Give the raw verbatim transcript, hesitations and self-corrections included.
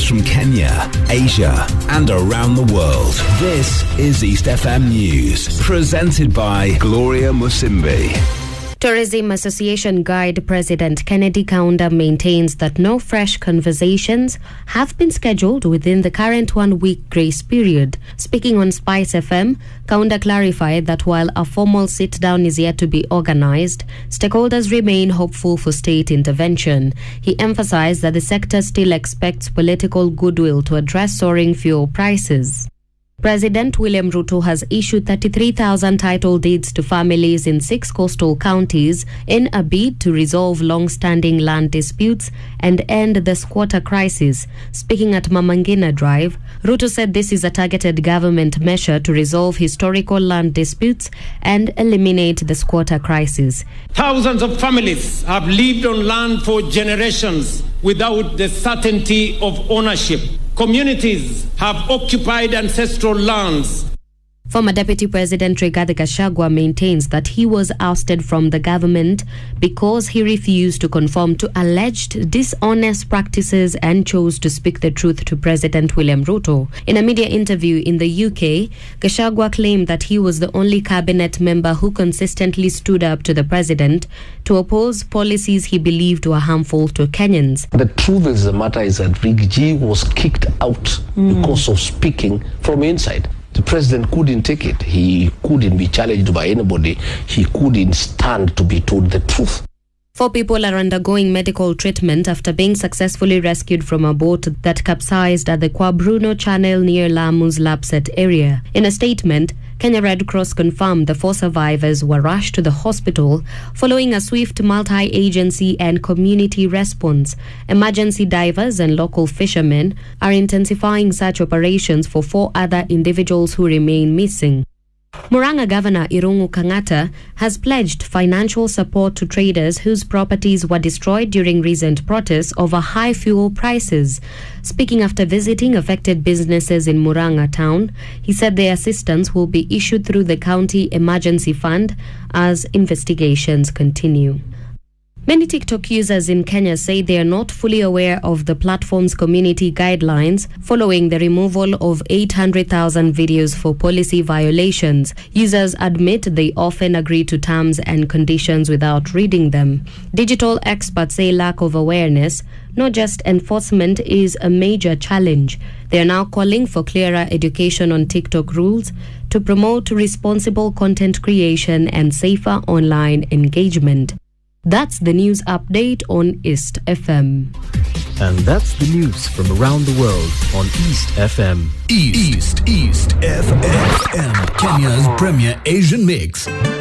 from Kenya, Asia, and around the world. This is East F M News, presented by Gloria Musimbi. Tourism Association Guide President Kennedy Kaunda maintains that no fresh conversations have been scheduled within the current one-week grace period. Speaking on Spice F M, Kaunda clarified that while a formal sit-down is yet to be organized, stakeholders remain hopeful for state intervention. He emphasized that the sector still expects political goodwill to address soaring fuel prices. President William Ruto has issued thirty-three thousand title deeds to families in six coastal counties in a bid to resolve long-standing land disputes and end the squatter crisis. Speaking at Mamangina Drive, Ruto said this is a targeted government measure to resolve historical land disputes and eliminate the squatter crisis. Thousands of families have lived on land for generations without the certainty of ownership. Communities have occupied ancestral lands. Former Deputy President Rigathi Gachagua maintains that he was ousted from the government because he refused to conform to alleged dishonest practices and chose to speak the truth to President William Ruto. In a media interview in the U K, Gachagua claimed that he was the only cabinet member who consistently stood up to the president to oppose policies he believed were harmful to Kenyans. The truth of the matter is that Riggy was kicked out mm. because of speaking from inside. The president couldn't take it. He couldn't be challenged by anybody. He couldn't stand to be told the truth. Four people are undergoing medical treatment after being successfully rescued from a boat that capsized at the Kwabruno Channel near Lamu's Lapset area. In a statement, Kenya Red Cross confirmed the four survivors were rushed to the hospital following a swift multi-agency and community response. Emergency divers and local fishermen are intensifying search operations for four other individuals who remain missing. Murang'a Governor Irungu Kang'ata has pledged financial support to traders whose properties were destroyed during recent protests over high fuel prices. Speaking after visiting affected businesses in Murang'a town, he said the assistance will be issued through the county emergency fund as investigations continue. Many TikTok users in Kenya say they are not fully aware of the platform's community guidelines following the removal of eight hundred thousand videos for policy violations. Users admit they often agree to terms and conditions without reading them. Digital experts say lack of awareness, not just enforcement, is a major challenge. They are now calling for clearer education on TikTok rules to promote responsible content creation and safer online engagement. That's the news update on East F M. And that's the news from around the world on East F M. East, East, East F M, Kenya's premier Asian mix.